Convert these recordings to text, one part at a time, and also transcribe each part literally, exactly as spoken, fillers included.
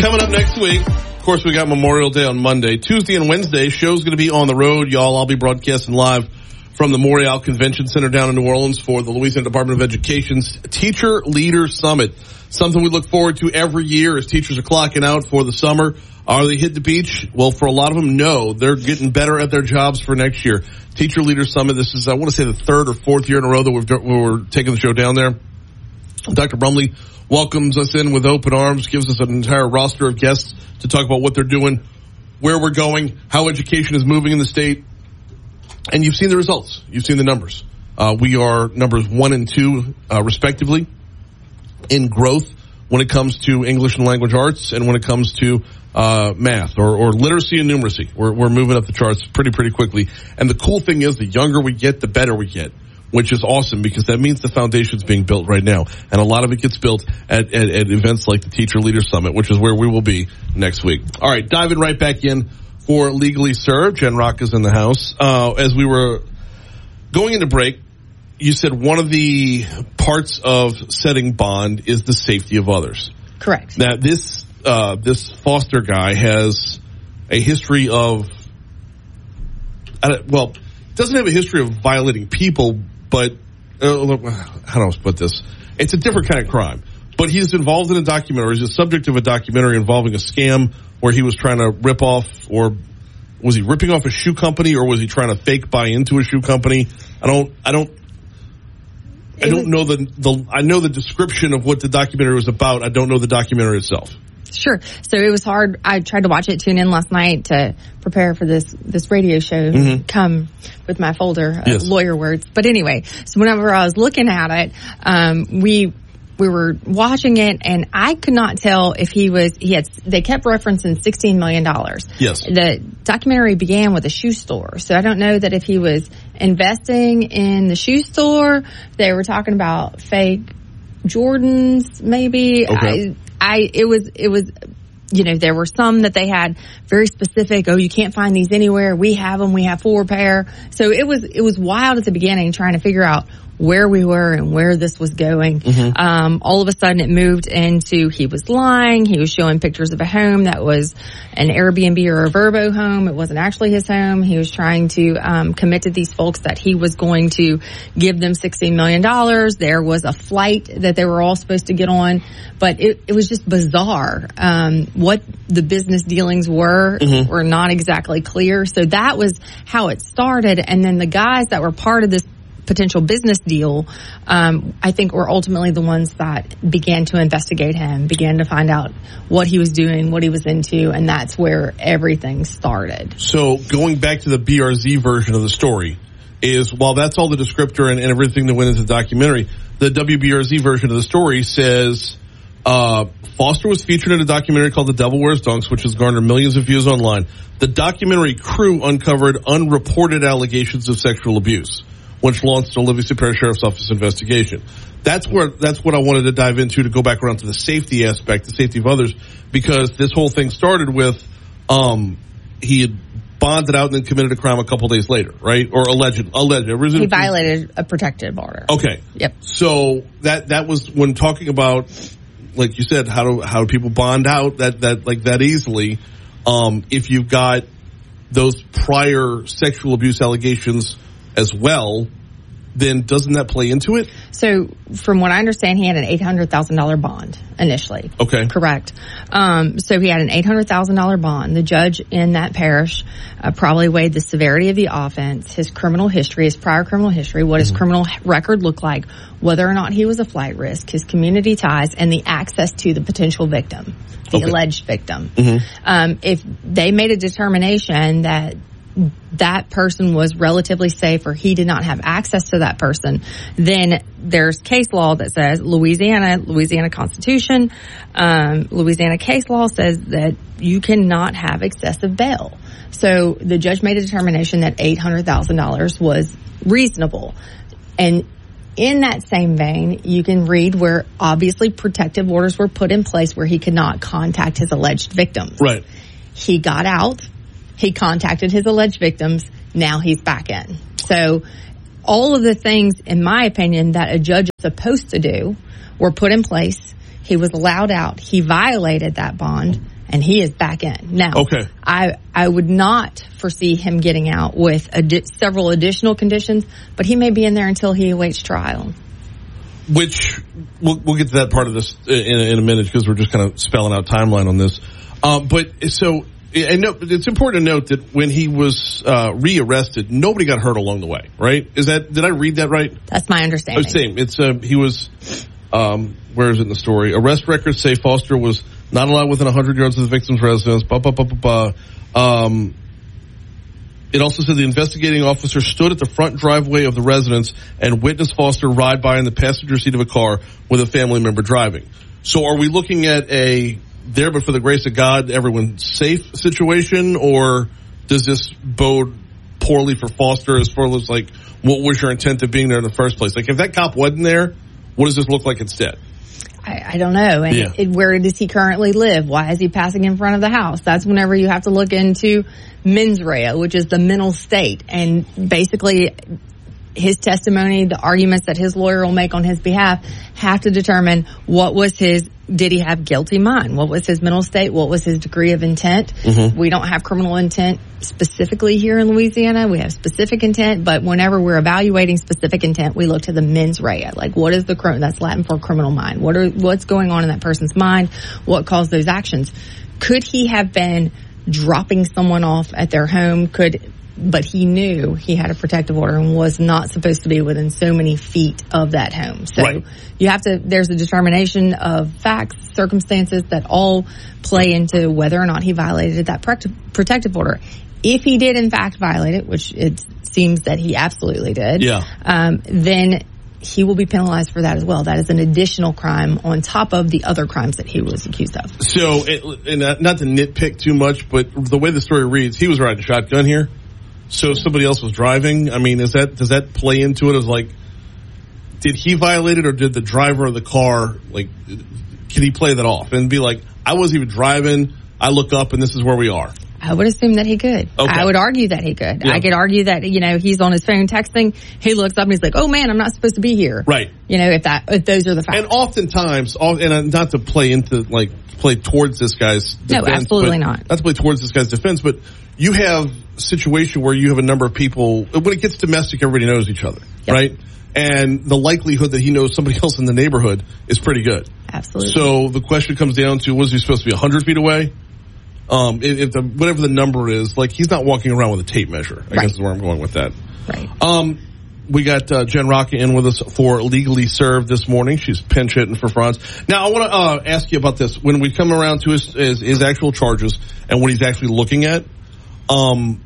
Coming up next week, of course, we got Memorial Day on Monday. Tuesday and Wednesday, show's going to be on the road, y'all. I'll be broadcasting live from the Montreal Convention Center down in New Orleans for the Louisiana Department of Education's Teacher Leader Summit. Something we look forward to every year as teachers are clocking out for the summer. Are they hit the beach? Well, for a lot of them, no. They're getting better at their jobs for next year. Teacher Leader Summit, this is, I want to say, the third or fourth year in a row that we've, we're taking the show down there. Doctor Brumley welcomes us in with open arms, gives us an entire roster of guests to talk about what they're doing, where we're going, how education is moving in the state. And you've seen the results. You've seen the numbers. Uh, we are numbers one and two, uh, respectively, in growth when it comes to English and language arts and when it comes to uh math or, or literacy and numeracy. We're, we're moving up the charts pretty, pretty quickly. And the cool thing is the younger we get, the better we get, which is awesome because that means the foundation's being built right now. And a lot of it gets built at, at, at events like the Teacher Leader Summit, which is where we will be next week. All right, diving right back in for Legally Served. Jen Rock is in the house. Uh, as we were going into break, you said one of the parts of setting bond is the safety of others. Correct. Now, this uh, this Foster guy has a history of, uh, well, doesn't have a history of violating people, but uh, how do I put this? It's a different kind of crime. But he's involved in a documentary. He's the subject of a documentary involving a scam where he was trying to rip off, or was he ripping off a shoe company, or was he trying to fake buy into a shoe company? I don't, I don't, I don't know the, the, I know the description of what the documentary was about. I don't know the documentary itself. Sure. So it was hard. I tried to watch it, tune in last night to prepare for this, this radio show, mm-hmm. come with my folder of yes. lawyer words. But anyway, so whenever I was looking at it, um, we, we were watching it and I could not tell if he was, he had, they kept referencing sixteen million dollars. Yes. The documentary began with a shoe store. So I don't know that if he was investing in the shoe store, they were talking about fake Jordans, maybe. Okay. I, I, it was, it was, you know, there were some that they had very specific, oh, you can't find these anywhere. We have them. We have four pair. So it was, it was wild at the beginning trying to figure out where we were and where this was going. Mm-hmm. Um, all of a sudden it moved into he was lying. He was showing pictures of a home that was an Airbnb or a Vrbo home. It wasn't actually his home. He was trying to um, commit to these folks that he was going to give them sixteen million dollars. There was a flight that they were all supposed to get on, but it, it was just bizarre. Um, what the business dealings were mm-hmm. were not exactly clear. So that was how it started. And then the guys that were part of this potential business deal, um, I think were ultimately the ones that began to investigate him, began to find out what he was doing, what he was into, and that's where everything started. So going back to the B R Z version of the story is, while that's all the descriptor and, and everything that went into the documentary, the W B R Z version of the story says, uh, Foster was featured in a documentary called The Devil Wears Dunks, which has garnered millions of views online. The documentary crew uncovered unreported allegations of sexual abuse, which launched an Olivia Superior Sheriff's Office investigation. That's where, that's what I wanted to dive into to go back around to the safety aspect, the safety of others, because this whole thing started with, um, he had bonded out and then committed a crime a couple days later, right? Or alleged, alleged. He violated a protected order. Okay. Yep. So that, that was when talking about, like you said, how do, how do people bond out that, that, like that easily? Um, if you've got those prior sexual abuse allegations as well, then doesn't that play into it? So from what I understand, he had an eight hundred thousand dollars bond initially. Okay. Correct. Um, so he had an eight hundred thousand dollars bond. The judge in that parish uh, probably weighed the severity of the offense, his criminal history, his prior criminal history, what mm-hmm. his criminal record looked like, whether or not he was a flight risk, his community ties, and the access to the potential victim, the okay. alleged victim. Mm-hmm. Um, if they made a determination that that person was relatively safe or he did not have access to that person, then there's case law that says Louisiana, Louisiana Constitution, um, Louisiana case law says that you cannot have excessive bail. So the judge made a determination that eight hundred thousand dollars was reasonable. And in that same vein, you can read where obviously protective orders were put in place where he could not contact his alleged victims. Right. He got out. He contacted his alleged victims. Now he's back in. So all of the things, in my opinion, that a judge is supposed to do were put in place. He was allowed out. He violated that bond, and he is back in. Now, okay. I I would not foresee him getting out with adi- several additional conditions, but he may be in there until he awaits trial. Which, we'll, we'll get to that part of this in, in a minute because we're just kind of spelling out timeline on this. Um, but so, and no, it's important to note that when he was uh, rearrested, nobody got hurt along the way, right? Is that, did I read that right? That's my understanding. Oh, same. It's, uh, he was, um, where is it in the story? Arrest records say Foster was not allowed within one hundred yards of the victim's residence, blah, blah, blah, blah, blah. Um, It also said the investigating officer stood at the front driveway of the residence and witnessed Foster ride by in the passenger seat of a car with a family member driving. So are we looking at a there but for the grace of God, everyone's safe situation, or does this bode poorly for Foster as far as like what was your intent of being there in the first place? Like if that cop wasn't there, what does this look like instead? I, I don't know. And Yeah. it, where does he currently live? Why is he passing in front of the house? That's whenever you have to look into mens rea, which is the mental state. And basically, his testimony, the arguments that his lawyer will make on his behalf, have to determine what was his, did he have guilty mind? What was his mental state? What was his degree of intent? Mm-hmm. We don't have criminal intent specifically here in Louisiana. We have specific intent, but whenever we're evaluating specific intent, we look to the mens rea. Like, what is the, that's Latin for criminal mind. What are, what's going on in that person's mind? What caused those actions? Could he have been dropping someone off at their home? Could, but he knew he had a protective order and was not supposed to be within so many feet of that home. So right. you have to, there's a determination of facts, circumstances that all play into whether or not he violated that protective order. If he did in fact violate it, which it seems that he absolutely did, yeah. um, then he will be penalized for that as well. That is an additional crime on top of the other crimes that he was accused of. So, it, and not to nitpick too much, but the way the story reads, he was riding a shotgun here. So somebody else was driving. I mean, is that, does that play into it as like, did he violate it or did the driver of the car, like, can he play that off and be like, I wasn't even driving, I look up and this is where we are? I would assume that he could. Okay. I would argue that he could. Yeah. I could argue that, you know, he's on his phone texting, he looks up and he's like, oh man, I'm not supposed to be here. Right. You know, if that, if those are the facts. And oftentimes, and not to play into, like, play towards this guy's defense. No, absolutely not. Not to play towards this guy's defense, but you have a situation where you have a number of people, when it gets domestic, everybody knows each other, yep. right? And the likelihood that he knows somebody else in the neighborhood is pretty good. Absolutely. So the question comes down to, was he supposed to be one hundred feet away? Um, if, if the, whatever the number is, like, he's not walking around with a tape measure, I right. guess is where I'm going with that. Right. Um, we got uh, Jen Rocca in with us for Legally Served this morning. She's pinch hitting for Franz. Now, I want to uh, ask you about this. When we come around to his, his, his actual charges and what he's actually looking at, um,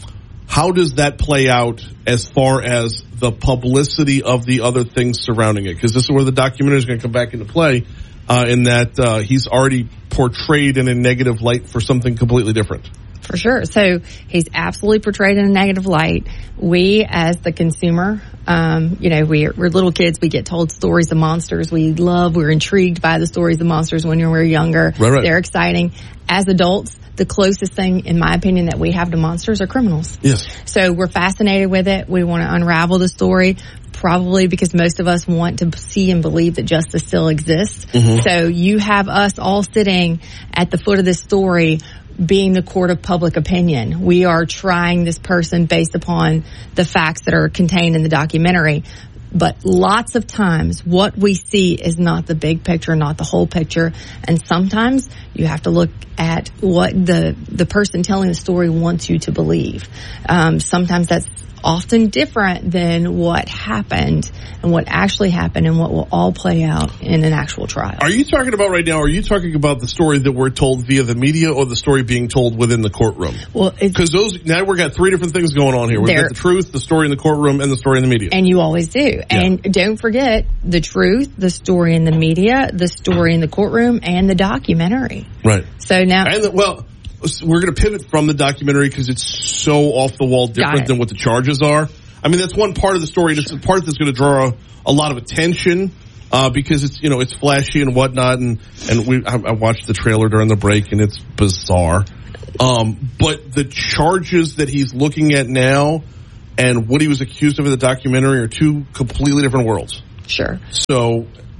how does that play out as far as the publicity of the other things surrounding it? Because this is where the documentary is going to come back into play, uh, in that uh, he's already portrayed in a negative light for something completely different. For sure. So he's absolutely portrayed in a negative light. We, as the consumer, um, you know, we're, we're little kids. We get told stories of monsters. We love, we're intrigued by the stories of monsters when we're younger. Right, right. They're exciting. As adults, the closest thing, in my opinion, that we have to monsters are criminals. Yes. So we're fascinated with it. We want to unravel the story, probably because most of us want to see and believe that justice still exists. Mm-hmm. So you have us all sitting at the foot of this story, being the court of public opinion. We are trying this person based upon the facts that are contained in the documentary. But lots of times what we see is not the big picture, not the whole picture. And sometimes you have to look at what the, the person telling the story wants you to believe. Um, sometimes that's often different than what happened and what actually happened and what will all play out in an actual trial. Are you talking about right now, are you talking about the story that we're told via the media or the story being told within the courtroom? Well, because those, now we've got three different things going on here. We've got the truth, the story in the courtroom, and the story in the media. And you always do. Yeah. And don't forget the truth, the story in the media, the story in the courtroom, and the documentary. Right. So now... And the, well... We're going to pivot from the documentary because it's so off the wall different than what the charges are. I mean, that's one part of the story. It's a part that's going to draw a lot of attention uh, because it's, you know, it's flashy and whatnot. And, and we, I, I watched the trailer during the break and it's bizarre. Um, but the charges that he's looking at now and what he was accused of in the documentary are two completely different worlds. Sure. So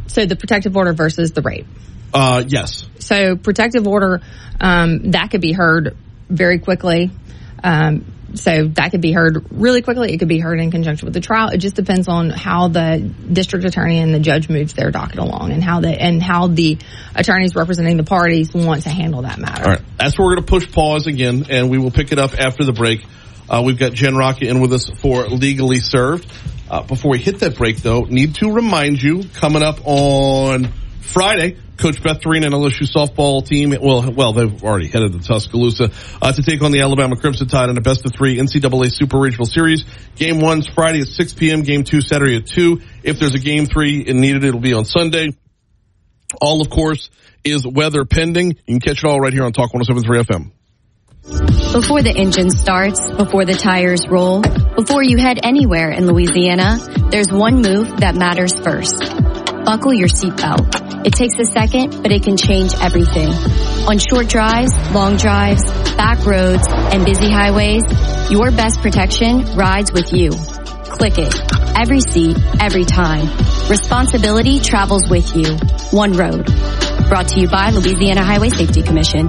So the protective order versus the rape. Uh, yes. So protective order, um, that could be heard very quickly. Um, so that could be heard really quickly. It could be heard in conjunction with the trial. It just depends on how the district attorney and the judge moves their docket along, and how the and how the attorneys representing the parties want to handle that matter. All right. That's where we're going to push pause again, and we will pick it up after the break. Uh, we've got Jen Rocca in with us for Legally Served. Uh, before we hit that break, though, need to remind you, coming up on Friday, Coach Beth Dorina and L S U softball team, well, well, they've already headed to Tuscaloosa, uh, to take on the Alabama Crimson Tide in a best of three N C double A Super Regional Series. Game one's Friday at six p.m., game two Saturday at two. If there's a game three and needed, it'll be on Sunday. All, of course, is weather pending. You can catch it all right here on Talk one oh seven point three F M. Before the engine starts, before the tires roll, before you head anywhere in Louisiana, there's one move that matters first. Buckle your seatbelt. It takes a second, but it can change everything. On short drives, long drives, back roads, and busy highways, your best protection rides with you. Click it. Every seat, every time. Responsibility travels with you. One road. Brought to you by Louisiana Highway Safety Commission.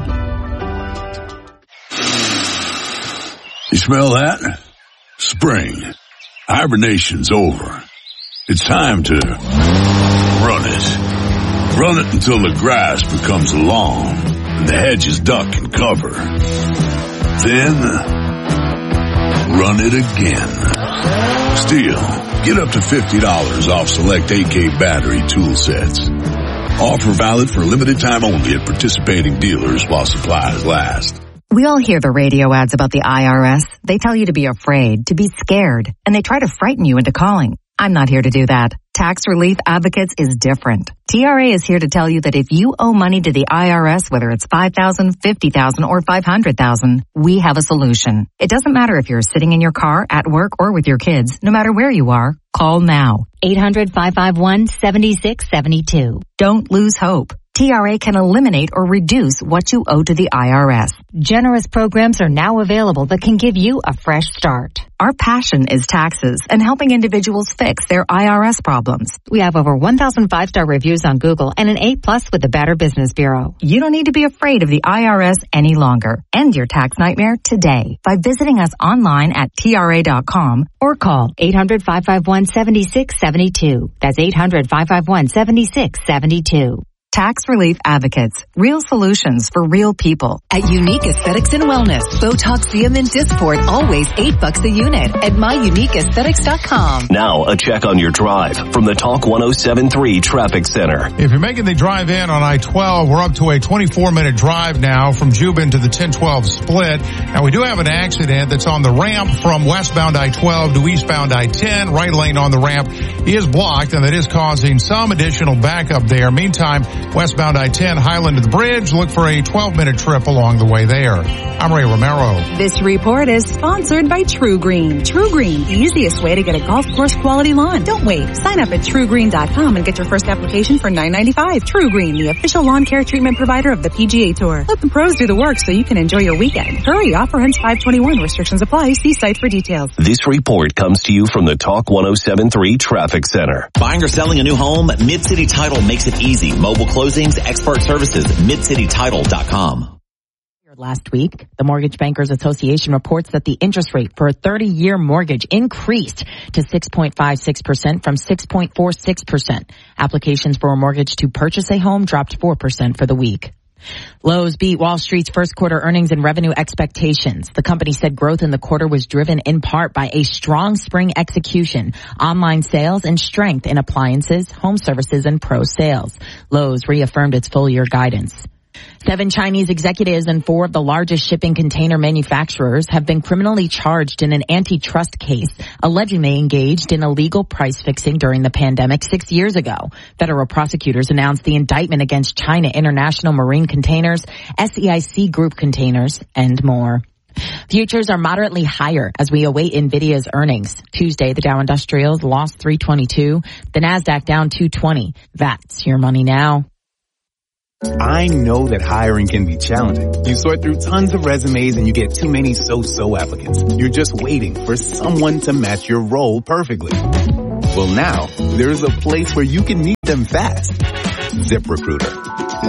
You smell that? Spring. Hibernation's over. It's time to run it. Run it until the grass becomes long and the hedges duck and cover. Then, run it again. Still, get up to fifty dollars off select A K battery tool sets. Offer valid for a limited time only at participating dealers while supplies last. We all hear the radio ads about the I R S. They tell you to be afraid, to be scared, and they try to frighten you into calling. I'm not here to do that. Tax Relief Advocates is different. T R A is here to tell you that if you owe money to the I R S, whether it's five thousand dollars, fifty thousand dollars, or five hundred thousand dollars, we have a solution. It doesn't matter if you're sitting in your car, at work, or with your kids. No matter where you are, call now. eight hundred, five five one, seven six seven two. Don't lose hope. T R A can eliminate or reduce what you owe to the I R S. Generous programs are now available that can give you a fresh start. Our passion is taxes and helping individuals fix their I R S problems. We have over one thousand five-star reviews on Google and an A plus with the Better Business Bureau. You don't need to be afraid of the I R S any longer. End your tax nightmare today by visiting us online at T R A dot com or call eight hundred, five five one, seven six seven two. That's eight hundred, five five one, seven six seven two. Tax Relief Advocates. Real solutions for real people. At Unique Aesthetics and Wellness, Botox, Xeum, and Dysport, always eight bucks a unit at my unique aesthetics dot com. Now, a check on your drive from the Talk one oh seven point three Traffic Center. If you're making the drive in on I twelve, we're up to a twenty-four minute drive now from Jubin to the ten twelve split. Now, we do have an accident that's on the ramp from westbound I twelve to eastbound I ten. Right lane on the ramp is blocked, and that is causing some additional backup there. Meantime, westbound I ten, Highland to the bridge. Look for a twelve minute trip along the way there. I'm Ray Romero. This report is sponsored by True Green. True Green, the easiest way to get a golf course quality lawn. Don't wait. Sign up at true green dot com and get your first application for nine ninety-five. True Green, the official lawn care treatment provider of the P G A Tour. Let the pros do the work so you can enjoy your weekend. Hurry, offer ends five twenty-one. Restrictions apply. See site for details. This report comes to you from the Talk one oh seven point three Traffic Center. Buying or selling a new home? Mid-City Title makes it easy. Mobile closings, expert services, mid city title dot com. Last week, the Mortgage Bankers Association reports that the interest rate for a thirty-year mortgage increased to six point five six percent from six point four six percent. Applications for a mortgage to purchase a home dropped four percent for the week. Lowe's beat Wall Street's first quarter earnings and revenue expectations. The company said growth in the quarter was driven in part by a strong spring execution, online sales, and strength in appliances, home services, and pro sales. Lowe's reaffirmed its full-year guidance. Seven Chinese executives and four of the largest shipping container manufacturers have been criminally charged in an antitrust case, alleging they engaged in illegal price fixing during the pandemic six years ago. Federal prosecutors announced the indictment against China International Marine Containers, S E I C Group Containers, and more. Futures are moderately higher as we await NVIDIA's earnings. Tuesday, the Dow Industrials lost three twenty-two, the NASDAQ down two twenty. That's your money now. I know that hiring can be challenging. You sort through tons of resumes and you get too many so-so applicants. You're just waiting for someone to match your role perfectly. Well, now, there's a place where you can meet them fast. ZipRecruiter.